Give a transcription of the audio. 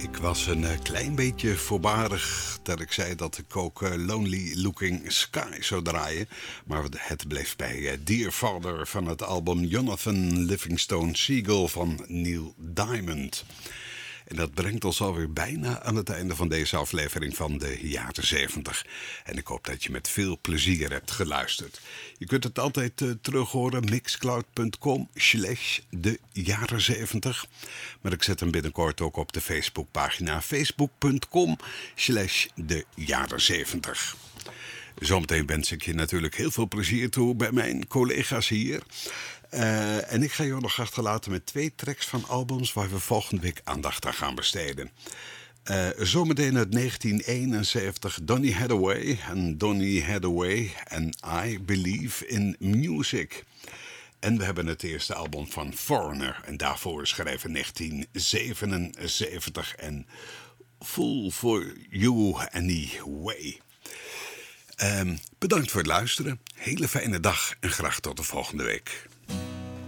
Ik was een klein beetje voorbarig dat ik zei dat ik ook Lonely Looking Sky zou draaien. Maar het bleef bij Dear Father van het album Jonathan Livingstone Seagull van Neil Diamond. En dat brengt ons alweer bijna aan het einde van deze aflevering van de jaren 70. En ik hoop dat je met veel plezier hebt geluisterd. Je kunt het altijd terug horen, mixcloud.com/de jaren 70. Maar ik zet hem binnenkort ook op de Facebookpagina facebook.com/de jaren 70. Zometeen wens ik je natuurlijk heel veel plezier toe bij mijn collega's hier. En ik ga je nog achterlaten met 2 tracks van albums waar we volgende week aandacht aan gaan besteden. Zometeen uit 1971 Donny Hathaway en I Believe in Music. En we hebben het eerste album van Foreigner en daarvoor is geschreven 1977 en Fool for You Anyway. Bedankt voor het luisteren. Hele fijne dag en graag tot de volgende week.